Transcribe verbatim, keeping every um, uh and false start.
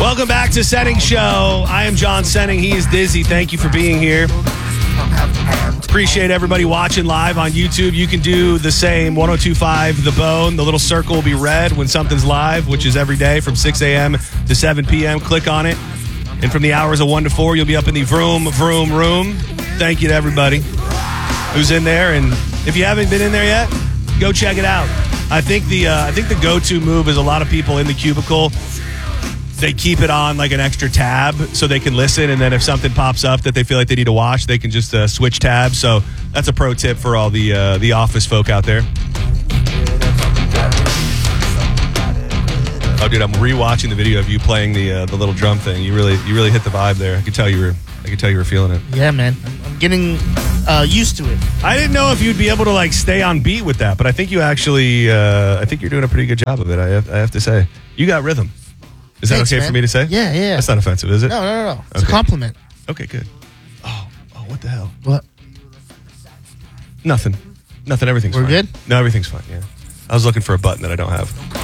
Welcome back to Senning Show. I am John Senning. He is Dizzy. Thank you for being here. Appreciate everybody watching live on YouTube. You can do the same. ten twenty-five The Bone. The little circle will be red when something's live, which is every day from six a.m. to seven p.m. Click on it. And from the hours of one to four, you'll be up in the Vroom, Vroom Room. Thank you to everybody who's in there. And if you haven't been in there yet, go check it out. I think the uh, I think the go-to move is a lot of people in the cubicle, they keep it on like an extra tab so they can listen, and then if something pops up that they feel like they need to watch, they can just uh, switch tabs. So that's a pro tip for all the uh, the office folk out there. Oh, dude, I'm rewatching the video of you playing the uh, the little drum thing. You really you really hit the vibe there. I could tell you were I could tell you were feeling it. Yeah, man, I'm getting uh, used to it. I didn't know if you'd be able to like stay on beat with that, but I think you actually uh, I think you're doing a pretty good job of it. I have, I have to say, you got rhythm. Is that Thanks, okay man. for me to say? Yeah, yeah. That's not offensive, is it? No, no, no, no. It's Okay. a compliment. Okay, good. Oh, oh, what the hell? What? Nothing. Nothing. Everything's We're fine. good? No, everything's fine, yeah. I was looking for a button that I don't have.